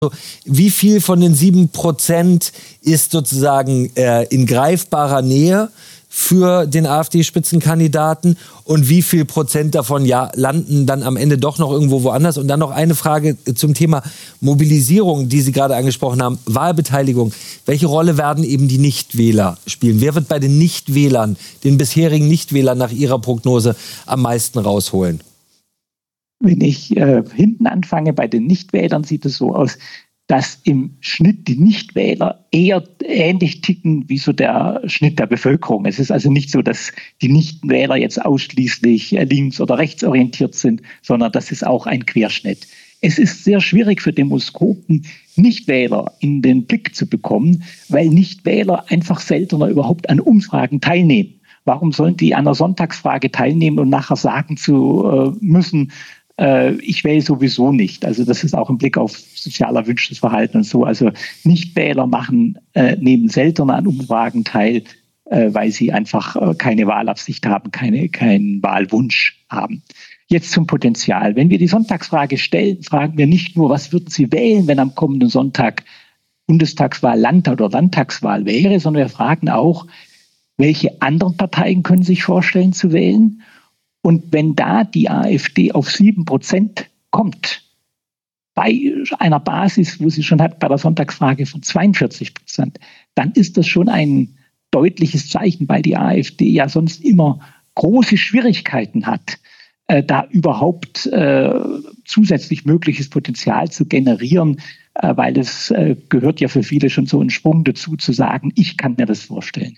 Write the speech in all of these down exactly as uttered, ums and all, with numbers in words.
Wie viel von den sieben Prozent ist sozusagen äh, in greifbarer Nähe für den AfD-Spitzenkandidaten und wie viel Prozent davon ja landen dann am Ende doch noch irgendwo woanders? Und dann noch eine Frage zum Thema Mobilisierung, die Sie gerade angesprochen haben, Wahlbeteiligung. Welche Rolle werden eben die Nichtwähler spielen? Wer wird bei den Nichtwählern, den bisherigen Nichtwählern nach Ihrer Prognose am meisten rausholen? Wenn ich äh, hinten anfange, bei den Nichtwählern sieht es so aus, dass im Schnitt die Nichtwähler eher ähnlich ticken wie so der Schnitt der Bevölkerung. Es ist also nicht so, dass die Nichtwähler jetzt ausschließlich links- oder rechtsorientiert sind, sondern das ist auch ein Querschnitt. Es ist sehr schwierig für Demoskopen, Nichtwähler in den Blick zu bekommen, weil Nichtwähler einfach seltener überhaupt an Umfragen teilnehmen. Warum sollen die an einer Sonntagsfrage teilnehmen und nachher sagen zu äh, müssen, ich wähle sowieso nicht. Also das ist auch im Blick auf sozial erwünschtes Verhalten und so. Also Nichtwähler machen, äh, nehmen seltener an Umfragen teil, äh, weil sie einfach äh, keine Wahlabsicht haben, keine, keinen Wahlwunsch haben. Jetzt zum Potenzial. Wenn wir die Sonntagsfrage stellen, fragen wir nicht nur, was würden Sie wählen, wenn am kommenden Sonntag Bundestagswahl, Land- oder Landtagswahl wäre, sondern wir fragen auch, welche anderen Parteien können sich vorstellen zu wählen? Und wenn da die AfD auf sieben Prozent kommt, bei einer Basis, wo sie schon hat, bei der Sonntagsfrage von zweiundvierzig Prozent, dann ist das schon ein deutliches Zeichen, weil die AfD ja sonst immer große Schwierigkeiten hat, äh, da überhaupt äh, zusätzlich mögliches Potenzial zu generieren, äh, weil es äh, gehört ja für viele schon so ein Sprung dazu, zu sagen, ich kann mir das vorstellen.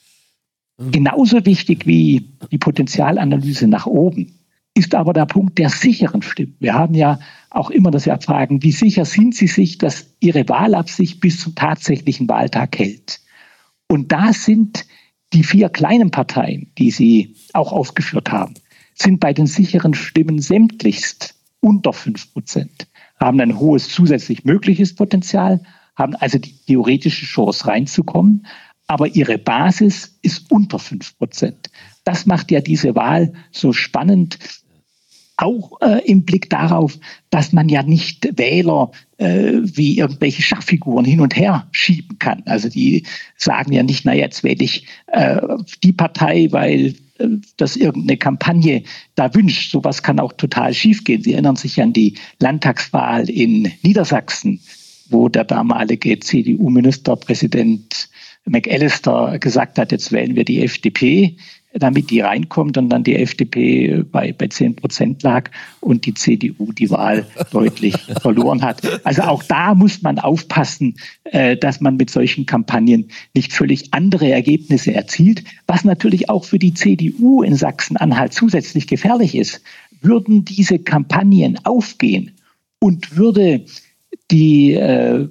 Genauso wichtig wie die Potenzialanalyse nach oben ist aber der Punkt der sicheren Stimmen. Wir haben ja auch immer das Erfragen, wie sicher sind Sie sich, dass Ihre Wahlabsicht bis zum tatsächlichen Wahltag hält? Und da sind die vier kleinen Parteien, die Sie auch aufgeführt haben, sind bei den sicheren Stimmen sämtlichst unter fünf Prozent, haben ein hohes zusätzlich mögliches Potenzial, haben also die theoretische Chance reinzukommen, aber ihre Basis ist unter fünf Prozent. Das macht ja diese Wahl so spannend, auch äh, im Blick darauf, dass man ja nicht Wähler äh, wie irgendwelche Schachfiguren hin und her schieben kann. Also die sagen ja nicht, na jetzt wähle ich äh, die Partei, weil äh, das irgendeine Kampagne da wünscht. Sowas kann auch total schiefgehen. Sie erinnern sich an die Landtagswahl in Niedersachsen, wo der damalige C D U-Ministerpräsident McAllister gesagt hat, jetzt wählen wir die F D P, damit die reinkommt, und dann die F D P bei, bei zehn Prozent lag und die C D U die Wahl deutlich verloren hat. Also auch da muss man aufpassen, äh, dass man mit solchen Kampagnen nicht völlig andere Ergebnisse erzielt, was natürlich auch für die C D U in Sachsen-Anhalt zusätzlich gefährlich ist. Würden diese Kampagnen aufgehen und würde die äh,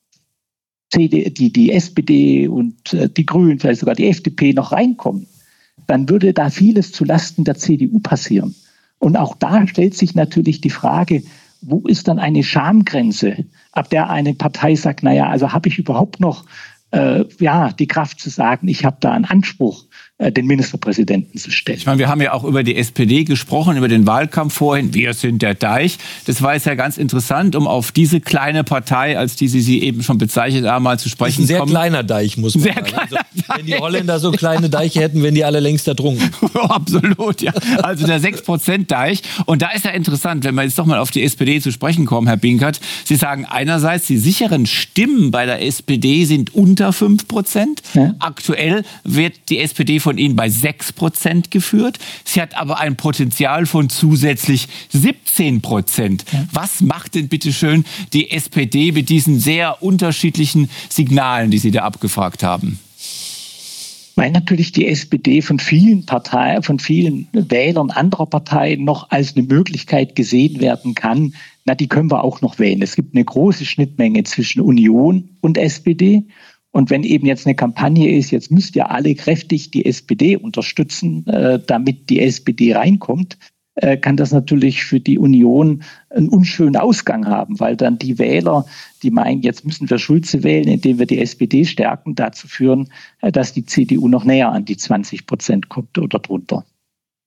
Die, die S P D und die Grünen, vielleicht sogar die F D P noch reinkommen, dann würde da vieles zulasten der C D U passieren. Und auch da stellt sich natürlich die Frage, wo ist dann eine Schamgrenze, ab der eine Partei sagt, naja, also habe ich überhaupt noch äh, ja, die Kraft zu sagen, ich habe da einen Anspruch, äh, den Ministerpräsidenten zu stellen. Ich meine, wir haben ja auch über die S P D gesprochen, über den Wahlkampf vorhin. Wir sind der Deich. Das war jetzt ja ganz interessant, um auf diese kleine Partei, als die Sie sie eben schon bezeichnet haben, mal zu sprechen kommen. Ein sehr kommen. kleiner Deich, muss man sehr sagen. Kleiner Also, wenn die Holländer so kleine Deiche hätten, wären die alle längst ertrunken. Absolut, ja. Also der sechs Prozent Deich. Und da ist ja interessant, wenn wir jetzt doch mal auf die S P D zu sprechen kommen, Herr Binkert. Sie sagen einerseits, die sicheren Stimmen bei der S P D sind unter fünf Prozent. Ja. Aktuell wird die S P D von Ihnen bei sechs Prozent geführt. Sie hat aber ein Potenzial von zusätzlich siebzehn Prozent. Ja. Was macht denn bitte schön die S P D mit diesen sehr unterschiedlichen Signalen, die Sie da abgefragt haben? Weil natürlich die S P D von vielen Parteien, von vielen Wählern anderer Parteien noch als eine Möglichkeit gesehen werden kann, na, die können wir auch noch wählen. Es gibt eine große Schnittmenge zwischen Union und S P D. Und wenn eben jetzt eine Kampagne ist, jetzt müsst ihr alle kräftig die S P D unterstützen, äh, damit die S P D reinkommt, äh, kann das natürlich für die Union einen unschönen Ausgang haben, weil dann die Wähler, die meinen, jetzt müssen wir Schulze wählen, indem wir die S P D stärken, dazu führen, äh, dass die C D U noch näher an die zwanzig Prozent kommt oder drunter.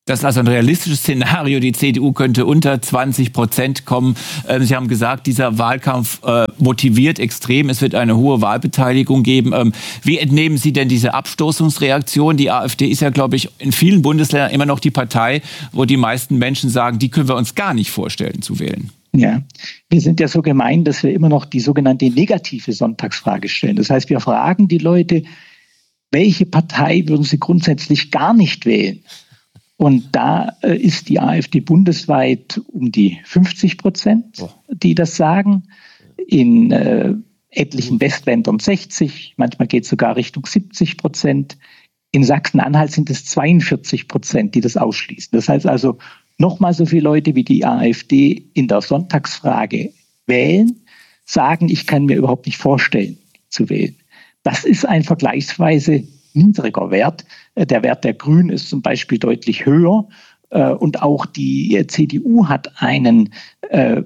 Das ist also ein realistisches Szenario. Die C D U könnte unter zwanzig Prozent kommen. Ähm, Sie haben gesagt, dieser Wahlkampf äh, motiviert extrem. Es wird eine hohe Wahlbeteiligung geben. Ähm, wie entnehmen Sie denn diese Abstoßungsreaktion? Die AfD ist ja, glaube ich, in vielen Bundesländern immer noch die Partei, wo die meisten Menschen sagen, die können wir uns gar nicht vorstellen zu wählen. Ja, wir sind ja so gemein, dass wir immer noch die sogenannte negative Sonntagsfrage stellen. Das heißt, wir fragen die Leute, welche Partei würden sie grundsätzlich gar nicht wählen? Und da äh, ist die AfD bundesweit um die fünfzig Prozent, die das sagen. In äh, etlichen Westländern sechzig, manchmal geht es sogar Richtung siebzig Prozent. In Sachsen-Anhalt sind es zweiundvierzig Prozent, die das ausschließen. Das heißt also, nochmal so viele Leute wie die AfD in der Sonntagsfrage wählen, sagen, ich kann mir überhaupt nicht vorstellen, zu wählen. Das ist ein vergleichsweise niedriger Wert. Der Wert der Grünen ist zum Beispiel deutlich höher. Und auch die C D U hat einen äh,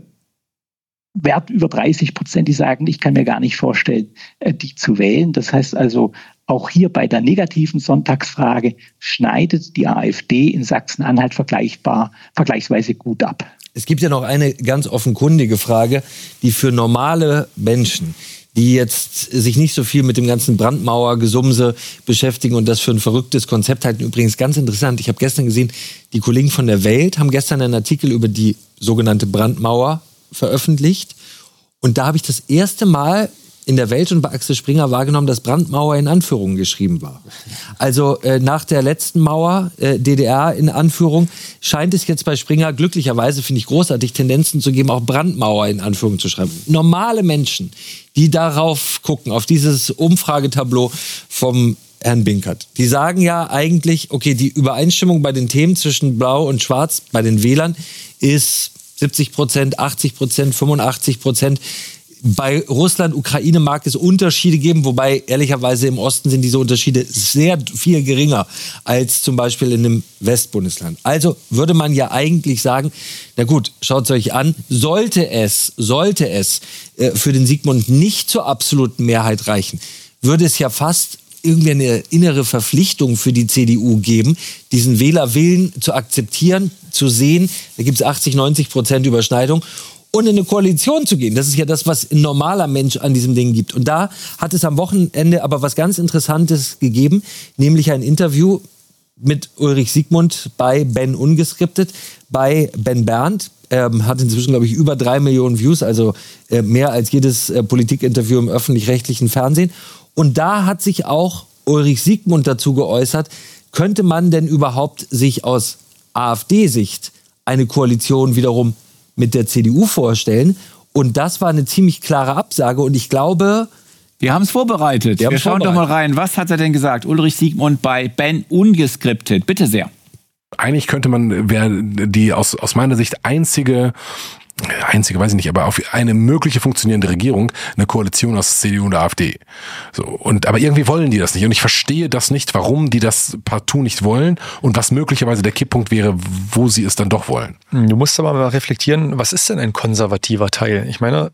Wert über dreißig Prozent, die sagen, ich kann mir gar nicht vorstellen, die zu wählen. Das heißt also, auch hier bei der negativen Sonntagsfrage schneidet die AfD in Sachsen-Anhalt vergleichbar, vergleichsweise gut ab. Es gibt ja noch eine ganz offenkundige Frage, die für normale Menschen, die jetzt sich nicht so viel mit dem ganzen Brandmauergesumse beschäftigen und das für ein verrücktes Konzept halten. Übrigens ganz interessant, ich habe gestern gesehen, die Kollegen von der Welt haben gestern einen Artikel über die sogenannte Brandmauer veröffentlicht. Und da habe ich das erste Mal in der Welt und bei Axel Springer wahrgenommen, dass Brandmauer in Anführungen geschrieben war. Also äh, nach der letzten Mauer, äh, D D R in Anführung, scheint es jetzt bei Springer glücklicherweise, finde ich großartig, Tendenzen zu geben, auch Brandmauer in Anführungen zu schreiben. Normale Menschen, die darauf gucken, auf dieses Umfragetableau vom Herrn Binkert, die sagen ja eigentlich, okay, die Übereinstimmung bei den Themen zwischen Blau und Schwarz bei den Wählern ist siebzig Prozent, achtzig Prozent, fünfundachtzig Prozent. Bei Russland, Ukraine mag es Unterschiede geben, wobei ehrlicherweise im Osten sind diese Unterschiede sehr viel geringer als zum Beispiel in einem Westbundesland. Also würde man ja eigentlich sagen, na gut, schaut es euch an, sollte es, sollte es äh, für den Sigmund nicht zur absoluten Mehrheit reichen, würde es ja fast irgendwie eine innere Verpflichtung für die C D U geben, diesen Wählerwillen zu akzeptieren, zu sehen, da gibt es achtzig, neunzig Prozent Überschneidung, und in eine Koalition zu gehen. Das ist ja das, was ein normaler Mensch an diesem Ding gibt. Und da hat es am Wochenende aber was ganz Interessantes gegeben, nämlich ein Interview mit Ulrich Siegmund bei Ben Ungeskriptet, bei Ben Berndt. Ähm, hat inzwischen, glaube ich, über drei Millionen Views, also äh, mehr als jedes äh, Politikinterview im öffentlich-rechtlichen Fernsehen. Und da hat sich auch Ulrich Siegmund dazu geäußert, könnte man denn überhaupt sich aus AfD-Sicht eine Koalition wiederum mit der C D U vorstellen? Und das war eine ziemlich klare Absage. Und ich glaube... Wir haben es vorbereitet. Wir, Wir schauen vorbereitet. doch mal rein. Was hat er denn gesagt? Ulrich Siegmund bei Ben Ungeskriptet. Bitte sehr. Eigentlich könnte man, wäre die aus, aus meiner Sicht einzige... einzige, weiß ich nicht, aber auf eine mögliche funktionierende Regierung eine Koalition aus C D U und der AfD. So, und aber irgendwie wollen die das nicht und ich verstehe das nicht, warum die das partout nicht wollen und was möglicherweise der Kipppunkt wäre, wo sie es dann doch wollen. Du musst aber mal reflektieren, was ist denn ein konservativer Teil? Ich meine,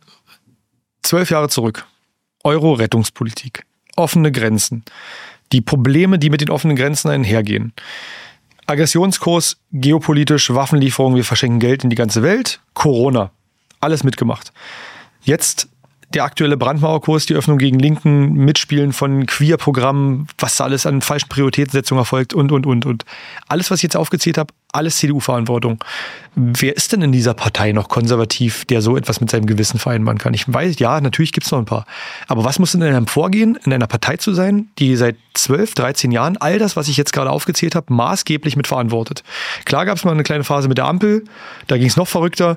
zwölf Jahre zurück, Euro-Rettungspolitik, offene Grenzen, die Probleme, die mit den offenen Grenzen einhergehen. Aggressionskurs, geopolitisch, Waffenlieferungen, wir verschenken Geld in die ganze Welt, Corona, alles mitgemacht. Jetzt der aktuelle Brandmauerkurs, die Öffnung gegen Linken, Mitspielen von Queer-Programmen, was da alles an falschen Prioritätssetzungen erfolgt und, und, und, und. Alles, was ich jetzt aufgezählt habe, alles C D U-Verantwortung. Wer ist denn in dieser Partei noch konservativ, der so etwas mit seinem Gewissen vereinbaren kann? Ich weiß, ja, natürlich gibt es noch ein paar. Aber was muss denn in einem vorgehen, in einer Partei zu sein, die seit zwölf, dreizehn Jahren all das, was ich jetzt gerade aufgezählt habe, maßgeblich mitverantwortet? Klar gab es mal eine kleine Phase mit der Ampel, da ging es noch verrückter.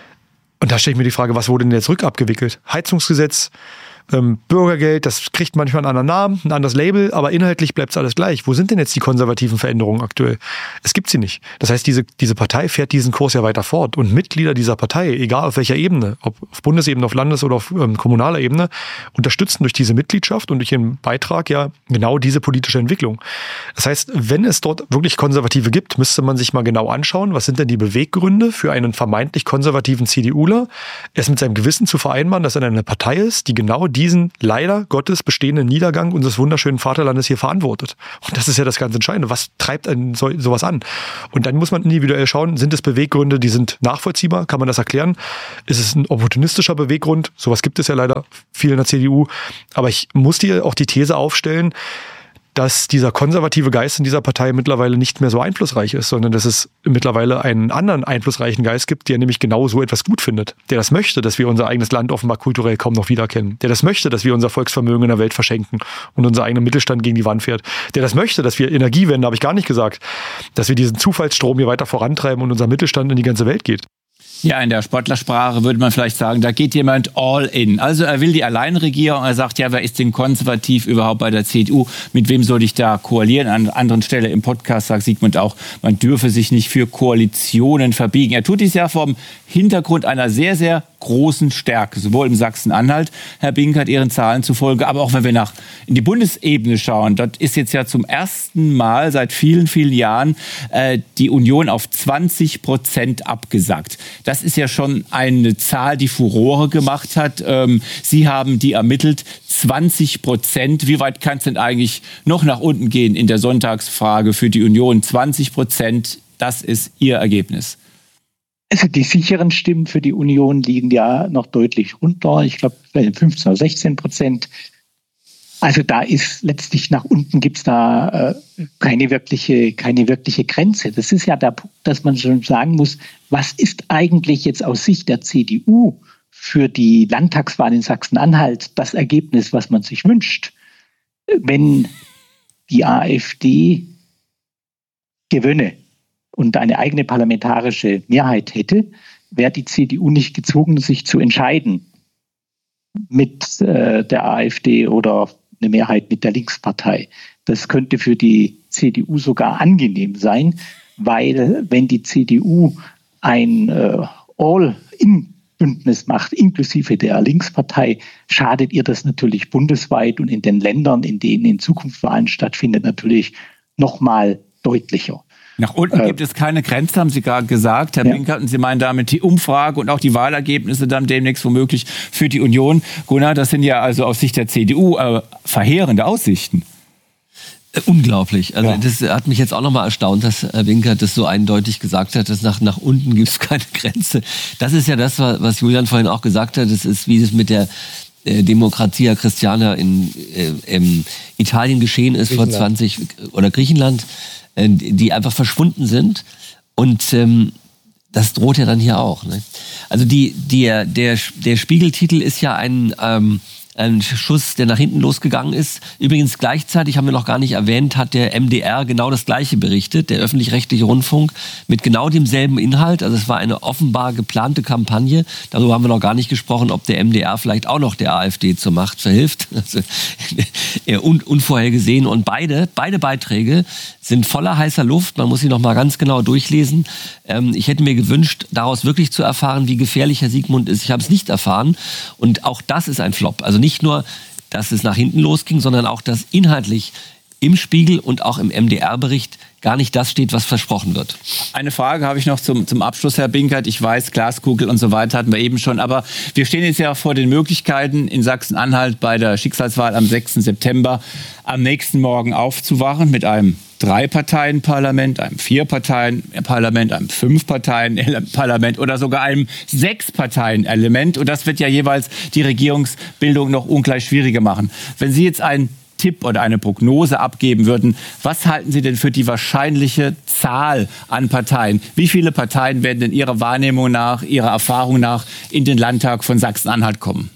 Und da stelle ich mir die Frage, was wurde denn jetzt rückabgewickelt? Heizungsgesetz, ähm, Bürgergeld, das kriegt manchmal einen anderen Namen, ein anderes Label, aber inhaltlich bleibt es alles gleich. Wo sind denn jetzt die konservativen Veränderungen aktuell? Es gibt sie nicht. Das heißt, diese, diese Partei fährt diesen Kurs ja weiter fort. Und Mitglieder dieser Partei, egal auf welcher Ebene, ob auf Bundesebene, auf Landes- oder auf ähm, kommunaler Ebene, unterstützen durch diese Mitgliedschaft und durch ihren Beitrag ja genau diese politische Entwicklung. Das heißt, wenn es dort wirklich Konservative gibt, müsste man sich mal genau anschauen, was sind denn die Beweggründe für einen vermeintlich konservativen CDUler, es mit seinem Gewissen zu vereinbaren, dass er in einer Partei ist, die genau diesen leider Gottes bestehenden Niedergang unseres wunderschönen Vaterlandes hier verantwortet. Und das ist ja das ganz Entscheidende. Was treibt einen so, sowas an? Und dann muss man individuell schauen, sind es Beweggründe, die sind nachvollziehbar? Kann man das erklären? Ist es ein opportunistischer Beweggrund? Sowas gibt es ja leider viel in der C D U. Aber ich muss dir auch die These aufstellen, dass dieser konservative Geist in dieser Partei mittlerweile nicht mehr so einflussreich ist, sondern dass es mittlerweile einen anderen einflussreichen Geist gibt, der nämlich genau so etwas gut findet. Der das möchte, dass wir unser eigenes Land offenbar kulturell kaum noch wiedererkennen. Der das möchte, dass wir unser Volksvermögen in der Welt verschenken und unser eigener Mittelstand gegen die Wand fährt. Der das möchte, dass wir Energiewende, habe ich gar nicht gesagt, dass wir diesen Zufallsstrom hier weiter vorantreiben und unser Mittelstand in die ganze Welt geht. Ja, in der Sportlersprache würde man vielleicht sagen, da geht jemand all in. Also er will die Alleinregierung. Er sagt, ja, wer ist denn konservativ überhaupt bei der C D U? Mit wem soll ich da koalieren? An einer anderen Stelle im Podcast sagt Sigmund auch, man dürfe sich nicht für Koalitionen verbiegen. Er tut dies ja vom Hintergrund einer sehr, sehr großen Stärke, sowohl im Sachsen-Anhalt, Herr Binkert, Ihren Zahlen zufolge, aber auch wenn wir nach in die Bundesebene schauen, dort ist jetzt ja zum ersten Mal seit vielen, vielen Jahren äh, die Union auf zwanzig Prozent abgesackt. Das ist ja schon eine Zahl, die Furore gemacht hat. Ähm, Sie haben die ermittelt, zwanzig Prozent. Wie weit kann es denn eigentlich noch nach unten gehen in der Sonntagsfrage für die Union? zwanzig Prozent, das ist Ihr Ergebnis. Also die sicheren Stimmen für die Union liegen ja noch deutlich runter. Ich glaube, fünfzehn oder sechzehn Prozent. Also da ist letztlich nach unten gibt es da äh, keine wirkliche, keine wirkliche Grenze. Das ist ja der Punkt, dass man schon sagen muss, was ist eigentlich jetzt aus Sicht der C D U für die Landtagswahl in Sachsen-Anhalt das Ergebnis, was man sich wünscht? Wenn die AfD gewönne und eine eigene parlamentarische Mehrheit hätte, wäre die C D U nicht gezwungen, sich zu entscheiden mit äh, der AfD oder eine Mehrheit mit der Linkspartei. Das könnte für die C D U sogar angenehm sein, weil wenn die C D U ein äh, All-in-Bündnis macht, inklusive der Linkspartei, schadet ihr das natürlich bundesweit und in den Ländern, in denen in Zukunft Wahlen stattfinden, natürlich noch mal deutlicher. Nach unten äh, gibt es keine Grenze, haben Sie gerade gesagt, Herr ja. Binkert. Und Sie meinen damit die Umfrage und auch die Wahlergebnisse dann demnächst womöglich für die Union. Gunnar, das sind ja also aus Sicht der C D U äh, verheerende Aussichten. Äh, unglaublich. Also Ja. das hat mich jetzt auch nochmal erstaunt, dass Herr Binkert das so eindeutig gesagt hat, dass nach, nach unten gibt es keine Grenze. Das ist ja das, was Julian vorhin auch gesagt hat. Das ist, wie es mit der äh, Demokratia Christiana in, äh, in Italien geschehen ist vor zwanzig oder Griechenland, die einfach verschwunden sind. Und ähm, das droht ja dann hier auch. Ne? Also die, die, der, der Spiegeltitel ist ja ein, ähm, ein Schuss, der nach hinten losgegangen ist. Übrigens gleichzeitig, haben wir noch gar nicht erwähnt, hat der M D R genau das Gleiche berichtet, der öffentlich-rechtliche Rundfunk, mit genau demselben Inhalt. Also es war eine offenbar geplante Kampagne. Darüber haben wir noch gar nicht gesprochen, ob der M D R vielleicht auch noch der AfD zur Macht verhilft. Also eher un- unvorhergesehen. Und beide, beide Beiträge sind voller heißer Luft. Man muss sie noch mal ganz genau durchlesen. Ähm, ich hätte mir gewünscht, daraus wirklich zu erfahren, wie gefährlich Herr Sigmund ist. Ich habe es nicht erfahren. Und auch das ist ein Flop. Also nicht nur, dass es nach hinten losging, sondern auch, dass inhaltlich im Spiegel und auch im M D R-Bericht gar nicht das steht, was versprochen wird. Eine Frage habe ich noch zum, zum Abschluss, Herr Binkert. Ich weiß, Glaskugel und so weiter hatten wir eben schon. Aber wir stehen jetzt ja vor den Möglichkeiten, in Sachsen-Anhalt bei der Schicksalswahl am sechsten September am nächsten Morgen aufzuwachen mit einem Drei-Parteien-Parlament, einem Vier-Parteien-Parlament, einem Fünf-Parteien-Parlament oder sogar einem Sechs-Parteien-Element. Und das wird ja jeweils die Regierungsbildung noch ungleich schwieriger machen. Wenn Sie jetzt einen Tipp oder eine Prognose abgeben würden, was halten Sie denn für die wahrscheinliche Zahl an Parteien? Wie viele Parteien werden denn Ihrer Wahrnehmung nach, Ihrer Erfahrung nach in den Landtag von Sachsen-Anhalt kommen?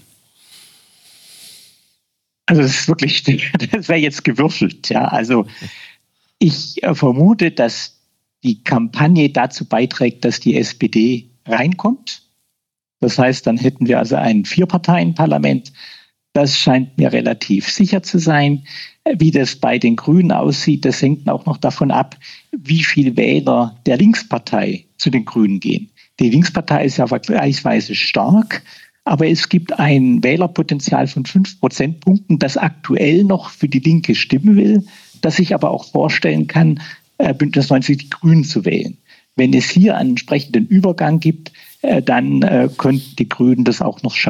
Also das ist wirklich, das wäre jetzt gewürfelt. Ja. Also ich vermute, dass die Kampagne dazu beiträgt, dass die S P D reinkommt. Das heißt, dann hätten wir also ein Vier-Parteien-Parlament. Das scheint mir relativ sicher zu sein. Wie das bei den Grünen aussieht, das hängt auch noch davon ab, wie viele Wähler der Linkspartei zu den Grünen gehen. Die Linkspartei ist ja vergleichsweise stark, aber es gibt ein Wählerpotenzial von fünf Prozentpunkten, das aktuell noch für die Linke stimmen will, das ich aber auch vorstellen kann, Bündnis neunzig die Grünen zu wählen. Wenn es hier einen entsprechenden Übergang gibt, dann könnten die Grünen das auch noch schaffen.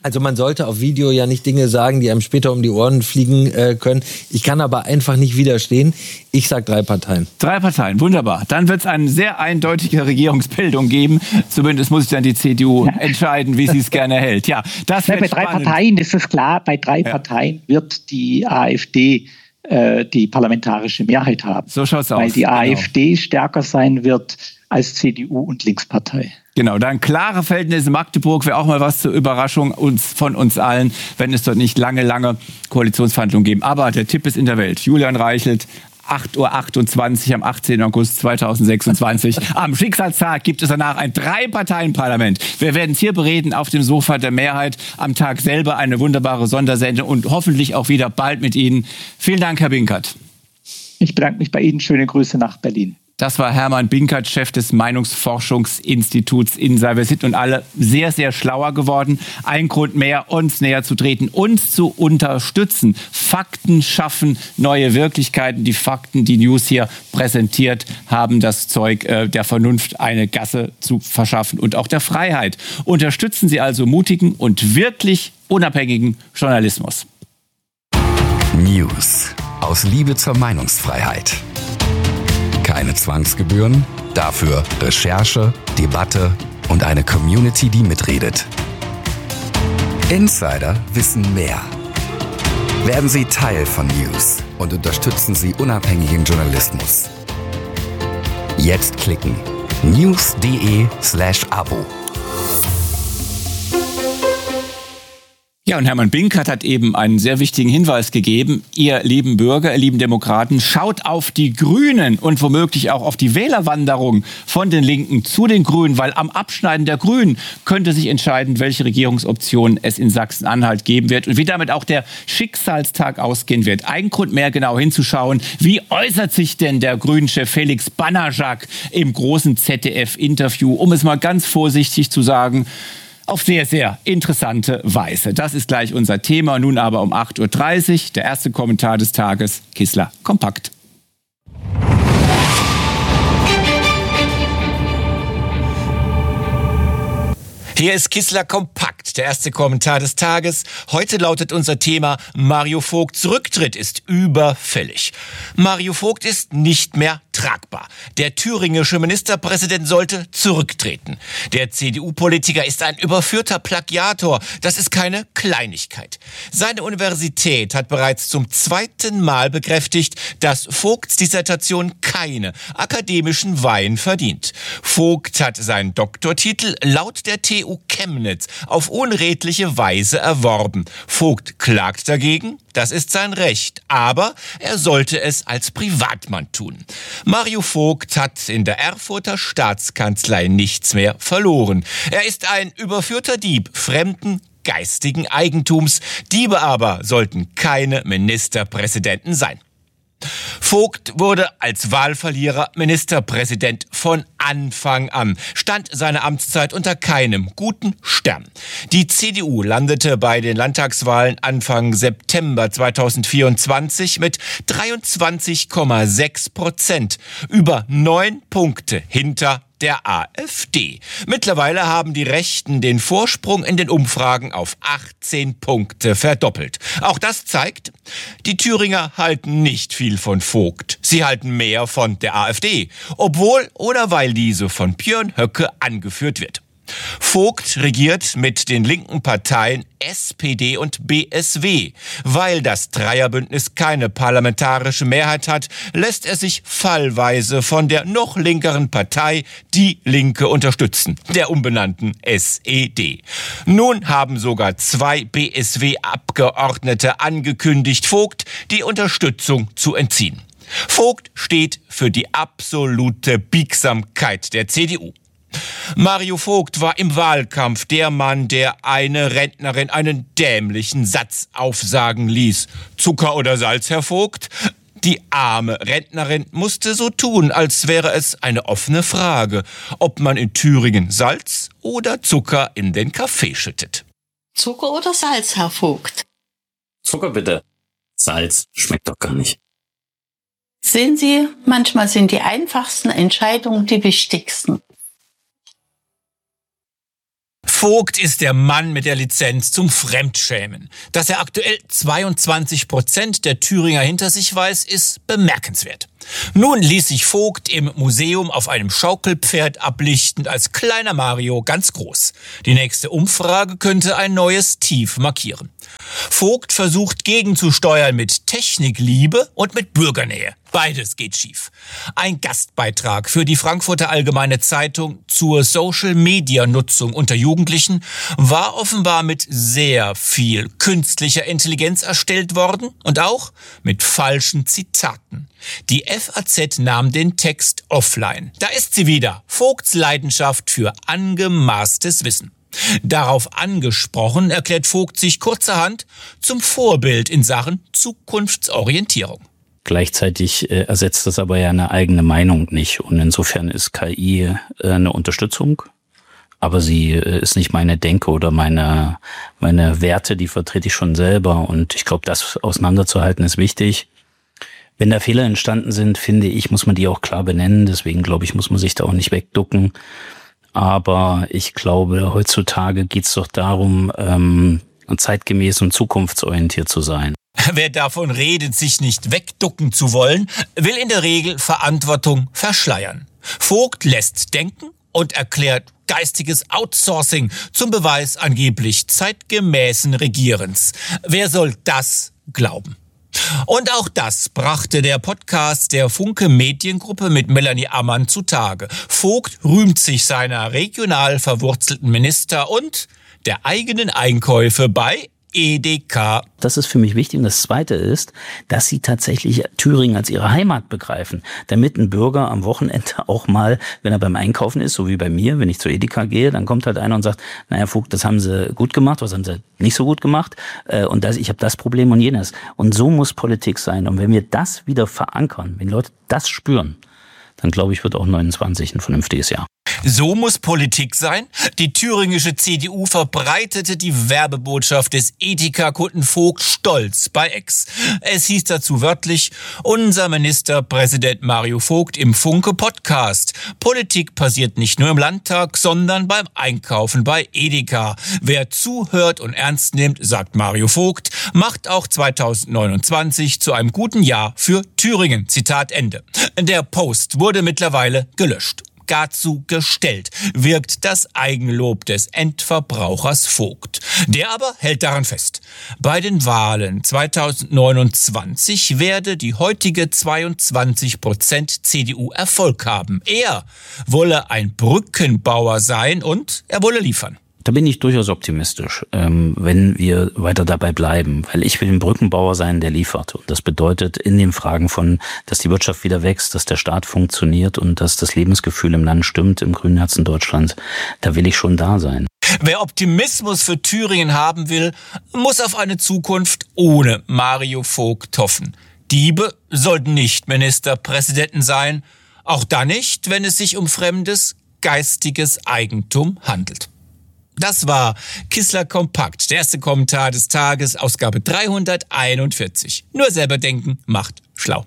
Also man sollte auf Video ja nicht Dinge sagen, die einem später um die Ohren fliegen äh, können. Ich kann aber einfach nicht widerstehen. Ich sag drei Parteien. Drei Parteien, wunderbar. Dann wird es eine sehr eindeutige Regierungsbildung geben. Zumindest muss sich dann die C D U ja. entscheiden, wie sie es gerne hält. Ja, das ja, wird bei drei spannend. Parteien ist es klar, bei drei ja. Parteien wird die AfD äh, die parlamentarische Mehrheit haben. So schaut's aus. Weil die genau. AfD stärker sein wird als C D U und Linkspartei. Genau, dann klare Verhältnisse in Magdeburg wäre auch mal was zur Überraschung uns, von uns allen, wenn es dort nicht lange, lange Koalitionsverhandlungen geben. Aber der Tipp ist in der Welt. Julian Reichelt, acht Uhr achtundzwanzig am achtzehnten August zweitausendsechsundzwanzig. Am Schicksalstag gibt es danach ein Drei-Parteien-Parlament. Wir werden es hier bereden auf dem Sofa der Mehrheit. Am Tag selber eine wunderbare Sondersendung und hoffentlich auch wieder bald mit Ihnen. Vielen Dank, Herr Binkert. Ich bedanke mich bei Ihnen. Schöne Grüße nach Berlin. Das war Hermann Binkert, Chef des Meinungsforschungsinstituts INSA. Wir sind nun alle sehr, sehr schlauer geworden. Ein Grund mehr, uns näher zu treten, uns zu unterstützen. Fakten schaffen neue Wirklichkeiten. Die Fakten, die News hier präsentiert, haben das Zeug äh, der Vernunft, eine Gasse zu verschaffen und auch der Freiheit. Unterstützen Sie also mutigen und wirklich unabhängigen Journalismus. News aus Liebe zur Meinungsfreiheit. Keine Zwangsgebühren, dafür Recherche, Debatte und eine Community, die mitredet. Insider wissen mehr. Werden Sie Teil von News und unterstützen Sie unabhängigen Journalismus. Jetzt klicken news.de slash Abo. Ja, und Hermann Binkert hat eben einen sehr wichtigen Hinweis gegeben. Ihr lieben Bürger, ihr lieben Demokraten, schaut auf die Grünen und womöglich auch auf die Wählerwanderung von den Linken zu den Grünen, weil am Abschneiden der Grünen könnte sich entscheiden, welche Regierungsoption es in Sachsen-Anhalt geben wird und wie damit auch der Schicksalstag ausgehen wird. Ein Grund mehr, genau hinzuschauen, wie äußert sich denn der Grünen-Chef Felix Banajak im großen Z D F-Interview, um es mal ganz vorsichtig zu sagen, auf sehr, sehr interessante Weise. Das ist gleich unser Thema. Nun aber um acht Uhr dreißig, der erste Kommentar des Tages, Kissler kompakt. Hier ist Kissler kompakt, der erste Kommentar des Tages. Heute lautet unser Thema: Mario Vogts Rücktritt ist überfällig. Mario Vogt ist nicht mehr tragbar. Der thüringische Ministerpräsident sollte zurücktreten. Der C D U-Politiker ist ein überführter Plagiator. Das ist keine Kleinigkeit. Seine Universität hat bereits zum zweiten Mal bekräftigt, dass Vogts Dissertation keine akademischen Weihen verdient. Vogt hat seinen Doktortitel laut der T U Chemnitz auf unredliche Weise erworben. Vogt klagt dagegen. Das ist sein Recht, aber er sollte es als Privatmann tun. Mario Vogt hat in der Erfurter Staatskanzlei nichts mehr verloren. Er ist ein überführter Dieb fremden geistigen Eigentums. Diebe aber sollten keine Ministerpräsidenten sein. Vogt wurde als Wahlverlierer Ministerpräsident von Anfang an, stand seine Amtszeit unter keinem guten Stern. Die C D U landete bei den Landtagswahlen Anfang September zweitausendvierundzwanzig mit dreiundzwanzig Komma sechs Prozent, über neun Punkte hinter der AfD. Mittlerweile haben die Rechten den Vorsprung in den Umfragen auf achtzehn Punkte verdoppelt. Auch das zeigt, die Thüringer halten nicht viel von Vogt. Sie halten mehr von der AfD, obwohl oder weil diese von Björn Höcke angeführt wird. Vogt regiert mit den linken Parteien S P D und B S W. Weil das Dreierbündnis keine parlamentarische Mehrheit hat, lässt er sich fallweise von der noch linkeren Partei Die Linke unterstützen, der umbenannten S E D. Nun haben sogar zwei B S W-Abgeordnete angekündigt, Vogt die Unterstützung zu entziehen. Vogt steht für die absolute Biegsamkeit der C D U. Mario Vogt war im Wahlkampf der Mann, der eine Rentnerin einen dämlichen Satz aufsagen ließ. Zucker oder Salz, Herr Vogt? Die arme Rentnerin musste so tun, als wäre es eine offene Frage, ob man in Thüringen Salz oder Zucker in den Kaffee schüttet. Zucker oder Salz, Herr Vogt? Zucker bitte. Salz schmeckt doch gar nicht. Sehen Sie, manchmal sind die einfachsten Entscheidungen die wichtigsten. Vogt ist der Mann mit der Lizenz zum Fremdschämen. Dass er aktuell zweiundzwanzig Prozent der Thüringer hinter sich weiß, ist bemerkenswert. Nun ließ sich Vogt im Museum auf einem Schaukelpferd ablichten als kleiner Mario ganz groß. Die nächste Umfrage könnte ein neues Tief markieren. Vogt versucht gegenzusteuern mit Technikliebe und mit Bürgernähe. Beides geht schief. Ein Gastbeitrag für die Frankfurter Allgemeine Zeitung zur Social-Media-Nutzung unter Jugendlichen war offenbar mit sehr viel künstlicher Intelligenz erstellt worden und auch mit falschen Zitaten. Die F A Z nahm den Text offline. Da ist sie wieder, Vogts Leidenschaft für angemaßtes Wissen. Darauf angesprochen erklärt Vogt sich kurzerhand zum Vorbild in Sachen Zukunftsorientierung. Gleichzeitig äh, ersetzt das aber ja eine eigene Meinung nicht. Und insofern ist K I äh, eine Unterstützung. Aber sie äh, ist nicht meine Denke oder meine, meine Werte, die vertrete ich schon selber. Und ich glaube, das auseinanderzuhalten ist wichtig. Wenn da Fehler entstanden sind, finde ich, muss man die auch klar benennen. Deswegen glaube ich, muss man sich da auch nicht wegducken. Aber ich glaube, heutzutage geht es doch darum, ähm, zeitgemäß und zukunftsorientiert zu sein. Wer davon redet, sich nicht wegducken zu wollen, will in der Regel Verantwortung verschleiern. Vogt lässt denken und erklärt geistiges Outsourcing zum Beweis angeblich zeitgemäßen Regierens. Wer soll das glauben? Und auch das brachte der Podcast der Funke Mediengruppe mit Melanie Ammann zutage. Vogt rühmt sich seiner regional verwurzelten Minister und der eigenen Einkäufe bei E D K. Das ist für mich wichtig. Und das Zweite ist, dass sie tatsächlich Thüringen als ihre Heimat begreifen. Damit ein Bürger am Wochenende auch mal, wenn er beim Einkaufen ist, so wie bei mir, wenn ich zur Edeka gehe, dann kommt halt einer und sagt, naja Vogt, das haben sie gut gemacht, was haben sie nicht so gut gemacht. Und das, ich habe das Problem und jenes. Und so muss Politik sein. Und wenn wir das wieder verankern, wenn Leute das spüren, dann glaube ich, wird auch neunundzwanzig ein vernünftiges Jahr. So muss Politik sein. Die thüringische C D U verbreitete die Werbebotschaft des Edeka-Kunden Vogt stolz bei X. Es hieß dazu wörtlich, unser Ministerpräsident Mario Vogt im Funke-Podcast. Politik passiert nicht nur im Landtag, sondern beim Einkaufen bei Edeka. Wer zuhört und ernst nimmt, sagt Mario Vogt, macht auch zweitausendneunundzwanzig zu einem guten Jahr für Thüringen. Zitat Ende. Der Post wurde mittlerweile gelöscht. Dazu gestellt wirkt das Eigenlob des Endverbrauchers Vogt. Der aber hält daran fest. Bei den Wahlen zweitausendneunundzwanzig werde die heutige zweiundzwanzig Prozent C D U Erfolg haben. Er wolle ein Brückenbauer sein und er wolle liefern. Da bin ich durchaus optimistisch, ähm, wenn wir weiter dabei bleiben, weil ich will ein Brückenbauer sein, der liefert. Und das bedeutet in den Fragen von, dass die Wirtschaft wieder wächst, dass der Staat funktioniert und dass das Lebensgefühl im Land stimmt, im grünen Herzen Deutschlands, da will ich schon da sein. Wer Optimismus für Thüringen haben will, muss auf eine Zukunft ohne Mario Vogt hoffen. Diebe sollten nicht Ministerpräsidenten sein, auch dann nicht, wenn es sich um fremdes, geistiges Eigentum handelt. Das war Kissler Kompakt, der erste Kommentar des Tages, Ausgabe dreihunderteinundvierzig. Nur selber denken macht schlau.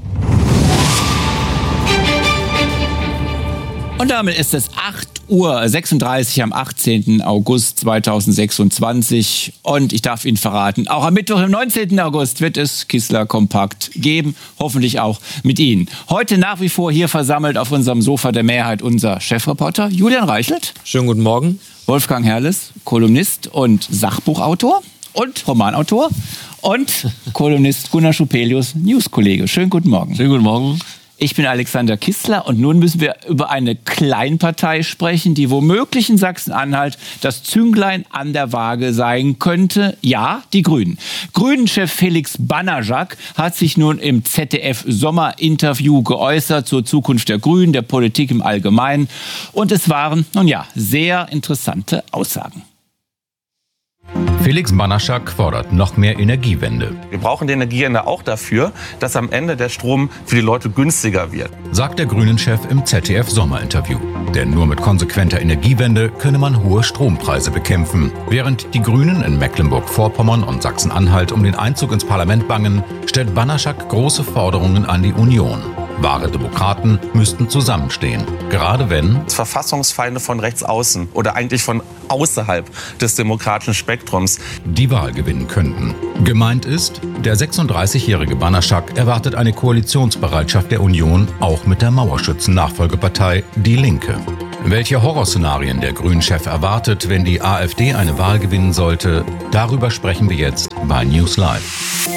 Und damit ist es acht Uhr sechsunddreißig am achtzehnten August zweitausendsechsundzwanzig. Und ich darf Ihnen verraten, auch am Mittwoch, im neunzehnten August, wird es Kissler Kompakt geben. Hoffentlich auch mit Ihnen. Heute nach wie vor hier versammelt auf unserem Sofa der Mehrheit unser Chefreporter Julian Reichelt. Schönen guten Morgen. Wolfgang Herrles, Kolumnist und Sachbuchautor und Romanautor. Und Kolumnist Gunnar Schupelius, Newskollege. Schönen guten Morgen. Schönen guten Morgen. Ich bin Alexander Kissler und nun müssen wir über eine Kleinpartei sprechen, die womöglich in Sachsen-Anhalt das Zünglein an der Waage sein könnte. Ja, die Grünen. Grünen-Chef Felix Banajak hat sich nun im Z D F-Sommerinterview geäußert zur Zukunft der Grünen, der Politik im Allgemeinen. Und es waren, nun ja, sehr interessante Aussagen. Felix Banajak fordert noch mehr Energiewende. Wir brauchen die Energiewende auch dafür, dass am Ende der Strom für die Leute günstiger wird, sagt der Grünen-Chef im Z D F-Sommerinterview. Denn nur mit konsequenter Energiewende könne man hohe Strompreise bekämpfen. Während die Grünen in Mecklenburg-Vorpommern und Sachsen-Anhalt um den Einzug ins Parlament bangen, stellt Banajak große Forderungen an die Union. Wahre Demokraten müssten zusammenstehen. Gerade wenn Verfassungsfeinde von rechts außen oder eigentlich von außerhalb des demokratischen Spektrums die Wahl gewinnen könnten. Gemeint ist, der sechsunddreißigjährige Banaschak erwartet eine Koalitionsbereitschaft der Union auch mit der Mauerschützen-Nachfolgepartei Die Linke. Welche Horrorszenarien der Grünen-Chef erwartet, wenn die AfD eine Wahl gewinnen sollte, darüber sprechen wir jetzt bei News Live.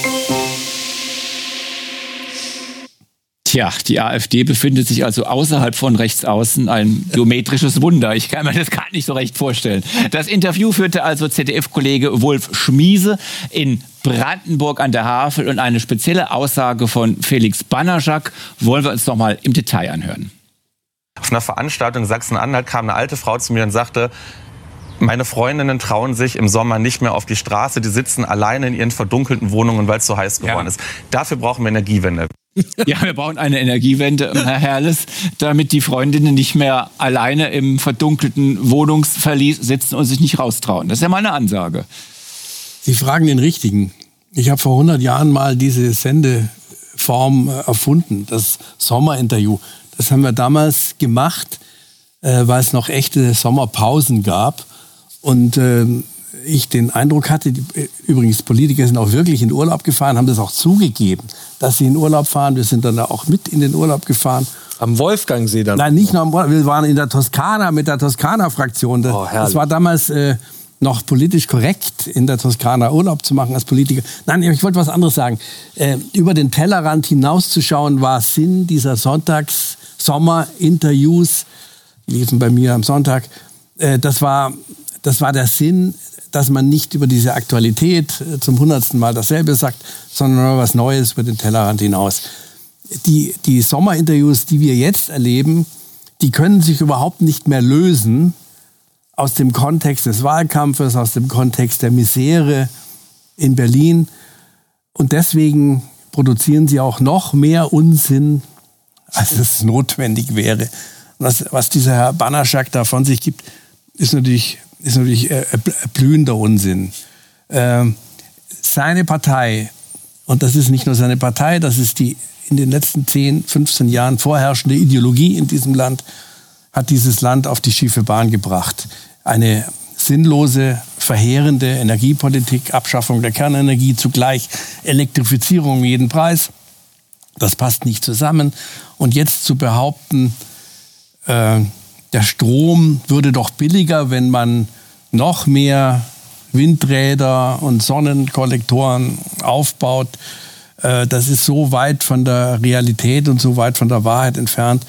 Tja, die AfD befindet sich also außerhalb von rechtsaußen, ein geometrisches Wunder. Ich kann mir das gar nicht so recht vorstellen. Das Interview führte also Z D F-Kollege Wolf Schmiese in Brandenburg an der Havel und eine spezielle Aussage von Felix Banaschak wollen wir uns noch mal im Detail anhören. Auf einer Veranstaltung in Sachsen-Anhalt kam eine alte Frau zu mir und sagte, meine Freundinnen trauen sich im Sommer nicht mehr auf die Straße, die sitzen alleine in ihren verdunkelten Wohnungen, weil es so heiß geworden ja. ist. Dafür brauchen wir Energiewende. Ja, wir brauchen eine Energiewende, Herr Herrles, damit die Freundinnen nicht mehr alleine im verdunkelten Wohnungsverlies sitzen und sich nicht raustrauen. Das ist ja mal eine Ansage. Sie fragen den Richtigen. Ich habe vor hundert Jahren mal diese Sendeform erfunden, das Sommerinterview. Das haben wir damals gemacht, weil es noch echte Sommerpausen gab. Und äh, ich den Eindruck hatte, die, übrigens Politiker sind auch wirklich in Urlaub gefahren, haben das auch zugegeben, dass sie in Urlaub fahren. Wir sind dann auch mit in den Urlaub gefahren. Am Wolfgangsee dann? Nein, nicht nur am Wolfgangsee. Wir waren in der Toskana mit der Toskana-Fraktion. Das, oh, das war damals äh, noch politisch korrekt, in der Toskana Urlaub zu machen als Politiker. Nein, ich wollte was anderes sagen. Äh, über den Tellerrand hinauszuschauen war Sinn dieser Sonntags-Sommer-Interviews. Die liefen bei mir am Sonntag. Äh, das war... Das war der Sinn, dass man nicht über diese Aktualität zum hundertsten Mal dasselbe sagt, sondern was Neues über den Tellerrand hinaus. Die, die Sommerinterviews, die wir jetzt erleben, die können sich überhaupt nicht mehr lösen aus dem Kontext des Wahlkampfes, aus dem Kontext der Misere in Berlin. Und deswegen produzieren sie auch noch mehr Unsinn, als es notwendig wäre. Und was, was dieser Herr Banaschak da von sich gibt, ist natürlich... ist natürlich äh, blühender Unsinn. Ähm, seine Partei, und das ist nicht nur seine Partei, das ist die in den letzten zehn, fünfzehn Jahren vorherrschende Ideologie in diesem Land, hat dieses Land auf die schiefe Bahn gebracht. Eine sinnlose, verheerende Energiepolitik, Abschaffung der Kernenergie, zugleich Elektrifizierung um jeden Preis. Das passt nicht zusammen. Und jetzt zu behaupten, äh, der Strom würde doch billiger, wenn man noch mehr Windräder und Sonnenkollektoren aufbaut. Das ist so weit von der Realität und so weit von der Wahrheit entfernt,